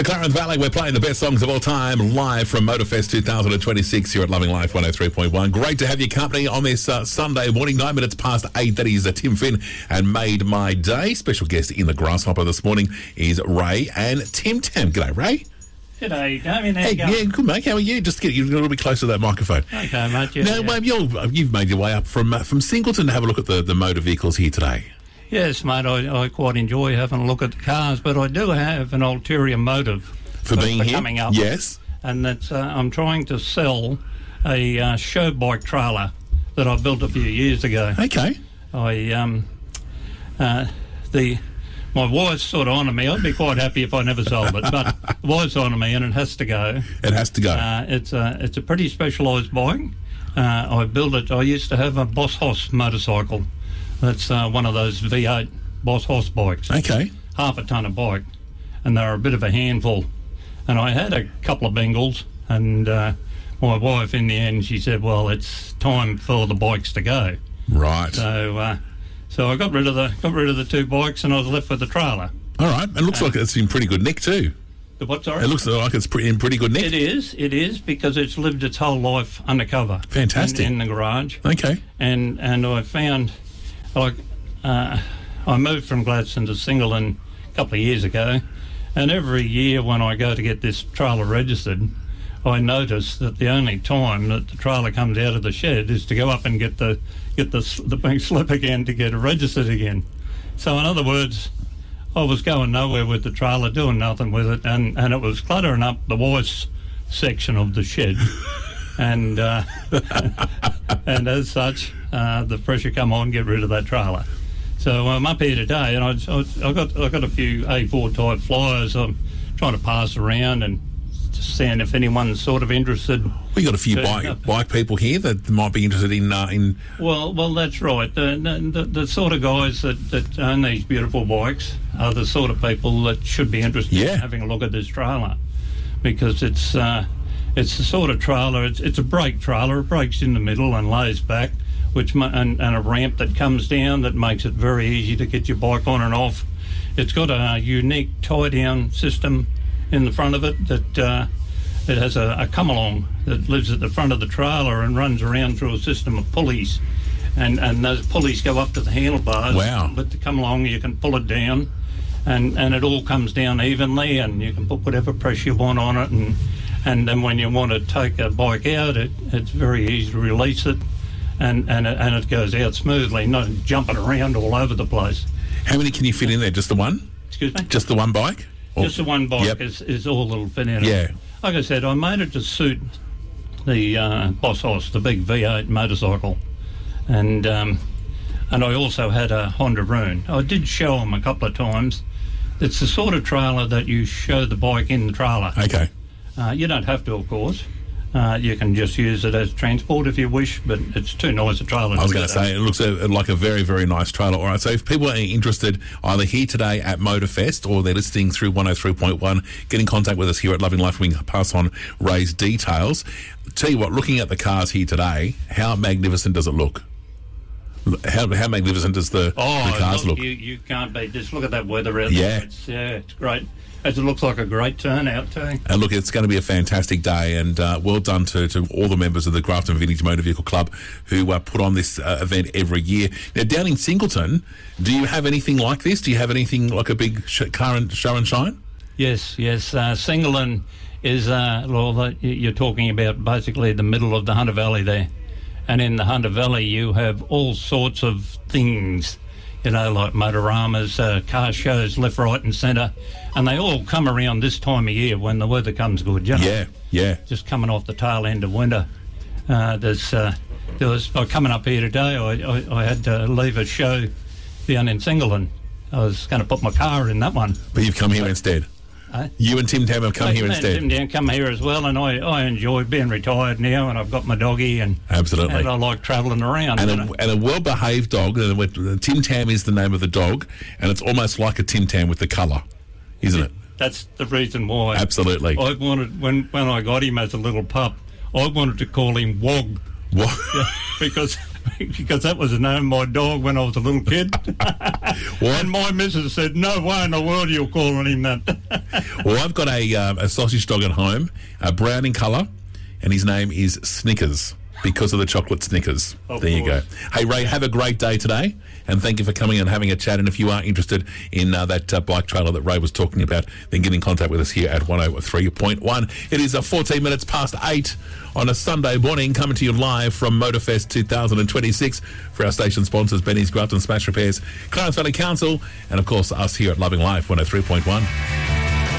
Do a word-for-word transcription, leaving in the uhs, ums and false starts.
McLaren Valley, we're playing the best songs of all time live from Motorfest two thousand twenty-six here at Loving Life one oh three point one. Great to have your company on this uh, Sunday morning, nine minutes past eight. That is uh, Tim Finn and Made My Day. Special guest in the Grasshopper this morning is Ray and Tim Tam. G'day, Ray. G'day, Damien. How Hey, you going? yeah, good, mate. How are you? Just get you a little bit closer to that microphone. Okay, mate. Yeah, Now, yeah. mate, you're, you've made your way up from uh, from Singleton to have a look at the, the motor vehicles here today. Yes, mate, I, I quite enjoy having a look at the cars, but I do have an ulterior motive For being for here? coming up. Yes. And that's uh, I'm trying to sell a uh, show bike trailer that I built a few years ago. Okay. I um uh the my wife's sort of on me. I'd be quite happy if I never sold it, but the wife's on me and it has to go. It has to go. Uh, it's a it's a pretty specialised bike. Uh, I built it. I used to have a Boss Hoss motorcycle. That's uh, one of those V eight Boss Hoss bikes. Okay. Half a ton of bike, and they're a bit of a handful. And I had a couple of Bengals, and uh, my wife, in the end, she said, "Well, it's time for the bikes to go." Right. So, uh, so I got rid of the got rid of the two bikes, and I was left with the trailer. All right. It looks like it's in pretty good nick too. The what? Sorry. It looks like it's pretty, in pretty good nick. It is. It is because it's lived its whole life undercover. Fantastic. In, in the garage. Okay. And and I found, like, uh, I moved from Gladstone to Singleton a couple of years ago, and every year when I go to get this trailer registered, I notice that the only time that the trailer comes out of the shed is to go up and get the get the s- the pink slip again to get it registered again. So in other words, I was going nowhere with the trailer, doing nothing with it, and, and it was cluttering up the wife's section of the shed. and uh, and as such, uh, the pressure come on, get rid of that trailer. So I'm up here today, and I, I, I got I got a few A four type flyers. I'm trying to pass around and just seeing if anyone's sort of interested. We got a few So- bike bike people here that might be interested in uh, in. Well, well, that's right. The, the, the sort of guys that, that own these beautiful bikes are the sort of people that should be interested Yeah. in having a look at this trailer, because it's uh, it's the sort of trailer. It's it's a brake trailer. It brakes in the middle and lays back, which ma- and, and a ramp that comes down that makes it very easy to get your bike on and off. It's got a unique tie-down system in the front of it that. Uh, It has a, a come-along that lives at the front of the trailer and runs around through a system of pulleys. And, and those pulleys go up to the handlebars. Wow. But to come along, you can pull it down, and, and it all comes down evenly, and you can put whatever pressure you want on it. And, and then when you want to take a bike out, it, it's very easy to release it, and, and, it, and it goes out smoothly, not jumping around all over the place. How many can you fit in there? Just the one? Excuse me? Just the one bike? Or- Just the one bike Yep. is, is all that'll fit in it. Yeah. Like I said, I made it to suit the uh, Boss Hoss, the big V eight motorcycle, and um, and I also had a Honda Rune. I did show them a couple of times. It's the sort of trailer that you show the bike in the trailer. Okay. Uh, you don't have to, of course. Uh, you can just use it as transport if you wish, but it's too nice a trailer. I was do going to that. say, it looks a, like a very, very nice trailer. All right, so if people are interested either here today at Motorfest or they're listening through one oh three point one, get in contact with us here at Loving Life. We can pass on Ray's details. Tell you what, looking at the cars here today, how magnificent does it look? How, how magnificent does the, Oh, the cars look, look? You, you can't beat this. Look at that weather out Yeah. there. It's, yeah, it's great. It looks like a great turnout too. And look, it's going to be a fantastic day, and uh, well done to, to all the members of the Grafton Vintage Motor Vehicle Club who uh, put on this uh, event every year. Now, down in Singleton, do you have anything like this? Do you have anything like a big sh- car and show and shine? Yes, yes. Uh, Singleton is, uh, well, the- you're talking about basically the middle of the Hunter Valley there. And in the Hunter Valley, you have all sorts of things, you know, like motoramas, uh, car shows left, right and centre. And they all come around this time of year when the weather comes good, you know. Yeah, yeah. Just coming off the tail end of winter. Uh, there's, uh, there was, by coming up here today, I, I, I had to leave a show down in Singleton. I was going to put my car in that one. But you've come here instead. Uh, You and Tim Tam have come here Tim instead. Tam come here as well, and I, I enjoy being retired now, and I've got my doggy, and, Absolutely. and I like travelling around. And you a, know. and a well-behaved dog. And we- Tim Tam is the name of the dog, and it's almost like a Tim Tam with the colour, isn't it? That's the reason why. Absolutely. I wanted, when, when I got him as a little pup, I wanted to call him Wog. What? Yeah, because because that was the name of my dog when I was a little kid. And my missus said, no way in the world you're calling him that. Well, I've got a, uh, a sausage dog at home, uh, brown in colour, and his name is Snickers, because of the chocolate Snickers. Of there you go. course. Hey, Ray, have a great day today, and thank you for coming and having a chat. And if you are interested in uh, that uh, bike trailer that Ray was talking about, then get in contact with us here at one oh three point one. It is uh, fourteen minutes past eight on a Sunday morning, coming to you live from Motorfest two thousand twenty-six for our station sponsors, Benny's Grafton Smash Repairs, Clarence Valley Council, and of course us here at Loving Life one oh three point one.